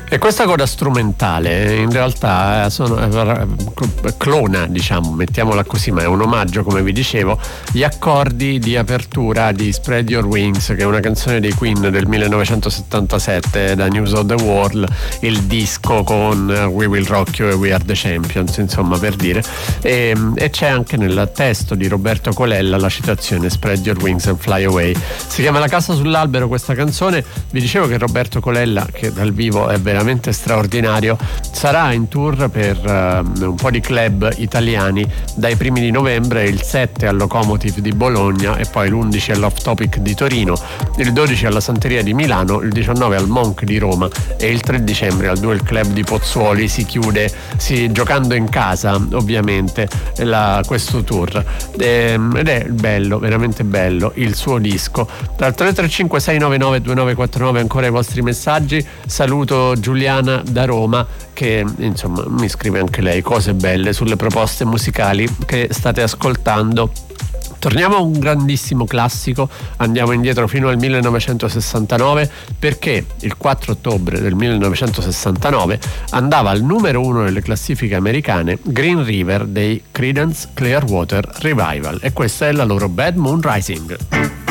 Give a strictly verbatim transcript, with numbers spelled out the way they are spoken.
E questa coda strumentale in realtà sono, clona, diciamo, mettiamola così, ma è un omaggio, come vi dicevo, gli accordi di apertura di Spread Your Wings, che è una canzone dei Queen del millenovecentosettantasette, da News of the World, il disco con We Will Rock You e We Are the Champions, insomma, per dire. E, e c'è anche nel testo di Roberto Colella la citazione Spread Your Wings and Fly Away. Si chiama La casa sull'albero questa canzone. Vi dicevo che Roberto Colella, che dal vivo è veramente straordinario, sarà in tour per uh, un po' di club italiani dai primi di novembre, il sette al Locomotive di Bologna e poi l'undici all'Off Topic di Torino, il dodici alla Santeria di Milano, il diciannove al Monk di Roma e il tre dicembre al Duel Club di Pozzuoli. Si chiude si, giocando in casa, ovviamente, la, questo tour, e, ed è bello, veramente bello il suo disco. Dal tre tre cinque sei nove nove due nove quattro nove ancora i vostri messaggi. Saluto Giuliana da Roma, che insomma mi scrive anche lei cose belle sulle proposte musicali che state ascoltando. Torniamo a un grandissimo classico, andiamo indietro fino al millenovecentosessantanove, perché il quattro ottobre del millenovecentosessantanove andava al numero uno nelle classifiche americane Green River dei Creedence Clearwater Revival, e questa è la loro Bad Moon Rising.